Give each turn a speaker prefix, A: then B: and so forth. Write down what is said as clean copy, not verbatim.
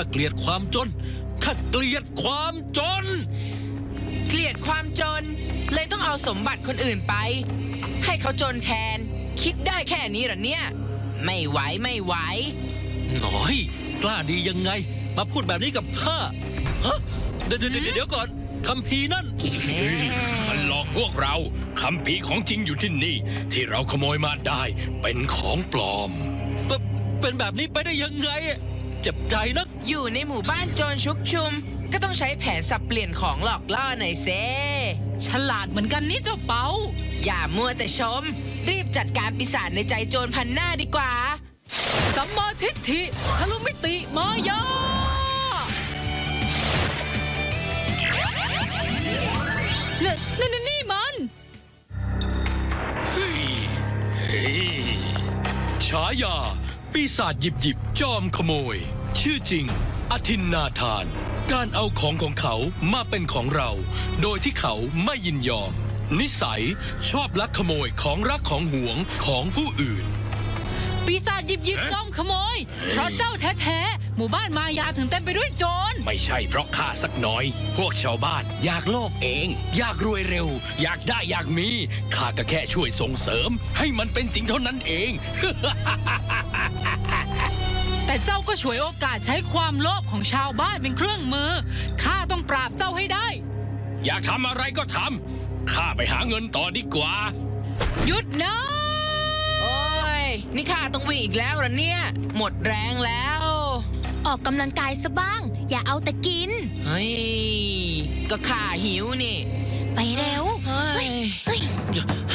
A: าเกลียดความจนข้าเกลียดความจน
B: เกลียดความจนเลยต้องเอาสมบัติคนอื่นไปให้เขาจนแทนคิดได้แค่นี้เหรอเนี่ยไม่ไหว
A: หน่อยกล้าดียังไงมาพูดแบบนี้กับข้าฮะเดี๋ยวก่อนคัมภีร์นั่น
C: มันหลอกพวกเราคัมภีร์ของจริงอยู่ที่นี่ที่เราขโมยมาได้เป็นของปลอม
A: เป็นแบบนี้ไปได้ยังไงเจ็บใจนัก
B: อยู่ในหมู่บ้านโจรชุกชุมก็ต้องใช้แผนสับเปลี่ยนของหลอกล่อหน่อยเซ
D: ฉลาดเหมือนกันนี่เจ้าเปา
B: อย่ามัวแต่ชมรีบจัดการปีศาจในใจโจรพันหน้าดีกว่า
D: สัมมาทิฏฐิทะลุมิติมายานี่มัน
C: ฉายาปีศาจหยิบจอมขโมยชื่อจริงอทินนาทานการเอาของเขามาเป็นของเราโดยที่เขาไม่ยินยอมนิสัยชอบลักขโมยของรักของหวงของผู้อื่น
D: ปีศาจหยิบจอมขโมยเพราะเจ้าแท้ๆหมู่บ้านมายาถึงเต็มไปด้วยโจร
C: ไม่ใช่เพราะข้าสักน้อยพวกชาวบ้านอยากโลภเองอยากรวยเร็วอยากได้อยากมีข้าก็แค่ช่วยส่งเสริมให้มันเป็นจริงเท่านั้นเอง
D: แต่เจ้าก็ฉวยโอกาสใช้ความโลภของชาวบ้านเป็นเครื่องมือข้าต้องปราบเจ้าให้ได้
C: อยากทำอะไรก็ทำข้าไปหาเงินต่อดีกว่า
D: หยุดนะ
B: โอ้ยนี่ข้าต้องวิ่งอีกแล้วเหรอเนี่ยหมดแรงแล้ว
E: ออกกำลังกายซะบ้างอย่าเอาแต่กิน
B: เฮ้ยก็ข้าหิวนี่
E: ไปเร็วเฮ้ย